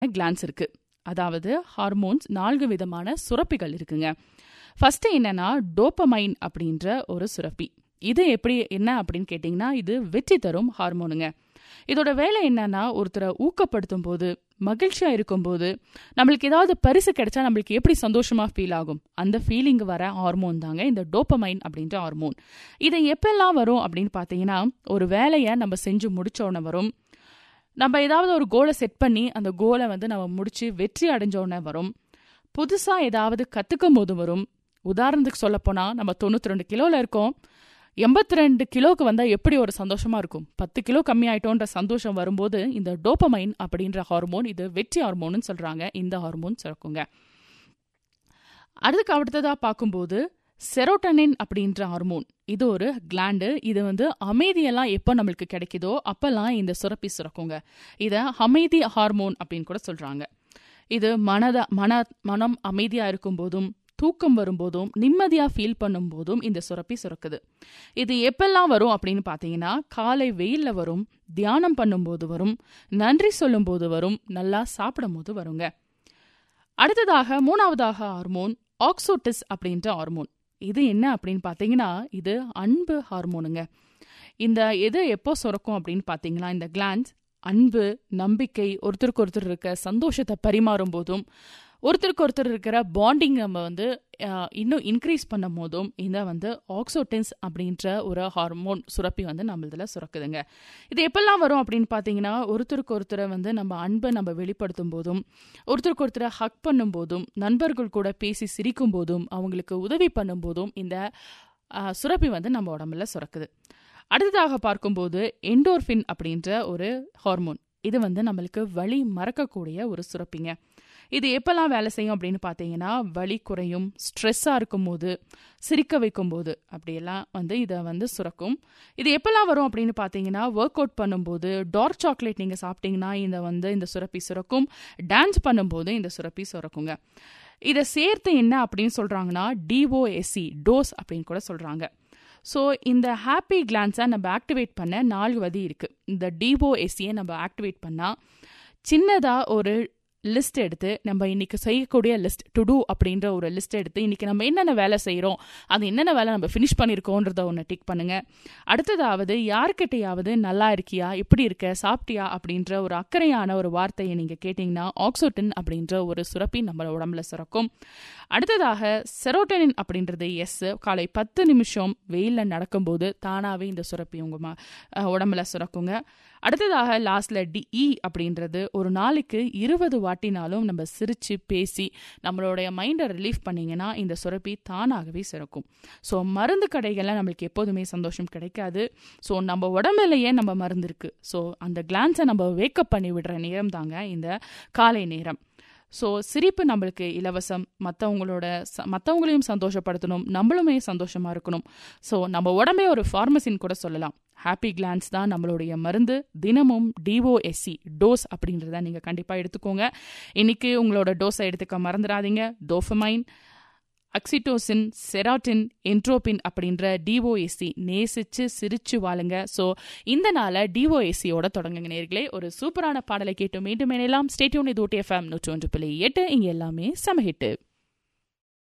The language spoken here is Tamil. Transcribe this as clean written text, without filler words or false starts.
கிளான்ஸ் இருக்கு. அதாவது ஹார்மோன்ஸ் 4 விதமான சுரப்பிகள் இருக்குங்க. ஃபர்ஸ்ட் என்னன்னா டோபமைன் அப்படின்ற ஒரு சுரப்பி. இது என்ன அப்படின்னு கேட்டிங்கன்னா, இது வெற்றி தரும் ஹார்மோனுங்க. இதோட வேலை என்னன்னா, ஒருத்தரை ஊக்கப்படுத்தும் போது, மகிழ்ச்சியா இருக்கும்போது, நம்மளுக்கு ஏதாவது பரிசு கிடைச்சா நம்மளுக்கு எப்படி சந்தோஷமா ஃபீல் ஆகும், அந்த ஃபீலிங் வர ஹார்மோன் தாங்க இந்த டோபமைன் அப்படின்ற ஹார்மோன். இது எப்பெல்லாம் வரும் அப்படின்னு பார்த்தீங்கன்னா, ஒரு வேலையை நம்ம செஞ்சு முடிச்சோடனே வரும். நம்ம ஏதாவது ஒரு கோலை செட் பண்ணி அந்த கோலை நம்ம முடிச்சு வெற்றி அடைஞ்சோடனே வரும். புதுசாக ஏதாவது கற்றுக்கும் போது வரும். உதாரணத்துக்கு சொல்லப்போனால், நம்ம 92 கிலோவில் இருக்கோம், 82 கிலோவுக்கு வந்தால் எப்படி ஒரு சந்தோஷமாக இருக்கும். 10 கிலோ கம்மி ஆயிட்டோன்ற சந்தோஷம் வரும்போது இந்த டோபமைன் அப்படின்ற ஹார்மோன், இது வெற்றி ஹார்மோன்னு சொல்கிறாங்க, இந்த ஹார்மோன் சுரக்குங்க. அடுத்ததாக பார்க்கும்போது செரோட்டனின் அப்படின்ற ஹார்மோன், இது ஒரு கிளாண்டு. இது அமைதியெல்லாம் எப்போ நம்மளுக்கு கிடைக்குதோ அப்போல்லாம் இந்த சுரப்பி சுரக்குங்க. இதை அமைதி ஹார்மோன் அப்படின்னு கூட சொல்கிறாங்க. இது மனம் அமைதியாக இருக்கும் போதும், தூக்கம் வரும்போதும், நிம்மதியாக ஃபீல் பண்ணும் போதும் இந்த சுரப்பி சுரக்குது. இது எப்பெல்லாம் வரும் அப்படின்னு பார்த்தீங்கன்னா, காலை வெயிலில் வரும், தியானம் பண்ணும்போது வரும், நன்றி சொல்லும் போது வரும், நல்லா சாப்பிடும் போது வருங்க. அடுத்ததாக 3வது ஹார்மோன் ஆக்சோட்டிஸ் அப்படின்ற ஹார்மோன். இது என்ன அப்படின்னு பார்த்தீங்கன்னா, இது அன்பு ஹார்மோனுங்க. இது எப்போ சுரக்கும் அப்படின்னு பார்த்தீங்கன்னா, இந்த கிளான்ஸ் அன்பு, நம்பிக்கை, ஒருத்தருக்கு ஒருத்தர் இருக்க சந்தோஷத்தை பரிமாறும் போதும், ஒருத்தருக்கு ஒருத்தர் இருக்கிற பாண்டிங் நம்ம இன்னும் இன்க்ரீஸ் பண்ணும் போதும் இந்த ஆக்சோட்டின்ஸ் அப்படின்ற ஒரு ஹார்மோன் சுரப்பி நம்ம இதில் சுரக்குதுங்க. இது எப்பெல்லாம் வரும் அப்படின்னு பார்த்தீங்கன்னா, ஒருத்தருக்கு ஒருத்தரை நம்ம அன்பை நம்ம வெளிப்படுத்தும் போதும், ஒருத்தருக்கு ஒருத்தரை ஹக் பண்ணும் போதும், நண்பர்கள் கூட பேசி சிரிக்கும் போதும், அவங்களுக்கு உதவி பண்ணும் போதும் இந்த சுரப்பி நம்ம உடம்புல சுரக்குது. அடுத்ததாக பார்க்கும்போது எண்டோர்ஃபின் அப்படின்ற ஒரு ஹார்மோன். இது நம்மளுக்கு வலி மறக்கக்கூடிய ஒரு சுரப்பிங்க. இது எப்பெல்லாம் வேலை செய்யும் அப்படின்னு பார்த்தீங்கன்னா, வலி குறையும், ஸ்ட்ரெஸ்ஸாக இருக்கும் போது, சிரிக்க வைக்கும் போது, அப்படியெல்லாம் இதை சுரக்கும். இது எப்பெல்லாம் வரும் அப்படின்னு பார்த்தீங்கன்னா, ஒர்க் அவுட் பண்ணும்போது, டார்க் சாக்லேட் நீங்கள் சாப்பிட்டீங்கன்னா இந்த சுரப்பி சுரக்கும். டான்ஸ் பண்ணும்போது இந்த சுரப்பி சுரக்குங்க. இதை சேர்த்து என்ன அப்படின்னு சொல்கிறாங்கன்னா, டிஓஎஸ்சி, டோஸ் அப்படின்னு கூட சொல்கிறாங்க. ஸோ இந்த ஹாப்பி கிளான்ஸை நம்ம ஆக்டிவேட் பண்ண 4 வழி இருக்குது. இந்த டிஓஎஸ்சியை நம்ம ஆக்டிவேட் பண்ணால், சின்னதாக ஒரு லிஸ்ட் எடுத்து, நம்ம இன்னைக்கு செய்யக்கூடிய லிஸ்ட், டு டூ அப்படின்ற ஒரு லிஸ்ட் எடுத்து, இன்னைக்கு நம்ம என்னென்ன வேலை செய்கிறோம், அது என்னென்ன வேலை நம்ம ஃபினிஷ் பண்ணியிருக்கோன்றத ஒன்று டிக் பண்ணுங்க. அடுத்ததாவது யார்கிட்டையாவது நல்லா இருக்கியா, எப்படி இருக்க, சாப்பிட்டியா அப்படின்ற ஒரு அக்கறையான ஒரு வார்த்தையை நீங்கள் கேட்டிங்கன்னா, ஆக்சோட்டின் அப்படின்ற ஒரு சுரப்பி நம்ம உடம்புல சுரக்கும். அடுத்ததாக செரோட்டனின் அப்படின்றது காலை 10 நிமிஷம் வெயிலில் நடக்கும்போது தானாகவே இந்த சுரப்பி உங்கள் உடம்புல சுரக்குங்க. அடுத்ததாக லாஸ்ட்ல டிஇ அப்படின்றது ஒரு நாளைக்கு 20 வாட்டினாலும் நம்ம சிரிச்சு பேசி நம்மளுடைய மைண்டை ரிலீஃப் பண்ணிங்கன்னா இந்த சுரப்பி தானாகவே சுரக்கும். ஸோ மருந்து கடைகளில் நம்மளுக்கு எப்போதுமே சந்தோஷம் கிடைக்காது. ஸோ நம்ம உடம்புலையே நம்ம மருந்து இருக்குது. ஸோ அந்த கிளான்ஸை நம்ம வேக்கப் பண்ணி விடுற நேரம் தாங்க இந்த காலை நேரம். ஸோ சிரிப்பு நம்மளுக்கு இலவசம், மற்றவங்களையும் சந்தோஷப்படுத்தணும், நம்மளுமே சந்தோஷமாக இருக்கணும். ஸோ நம்ம உடம்பே ஒரு ஃபார்மசின்னு கூட சொல்லலாம். ஹாப்பி கிளான்ஸ் தான் நம்மளுடைய மருந்து. தினமும் டிஓஎஸ்சி, டோஸ் அப்படின்றத நீங்கள் கண்டிப்பாக எடுத்துக்கோங்க. இன்னைக்கு உங்களோட டோஸை எடுத்துக்க மறந்துடாதீங்க. டோபமைன், ஆக்சிடோசின், செராட்டின், என்ட்ரோபின் அப்படின்ற டிஓஎஸ்சி நேசிச்சு சிரிச்சு வாழுங்க. ஸோ இந்த நாளை டிஓஎஸ்சியோட தொடங்குங்க நேர்களே. ஒரு சூப்பரான பாடலை கேட்டு மீண்டும் இணையலாம். Stay tune. இது OTFM 101.8. இங்கே எல்லாமே சமஹிட்டு.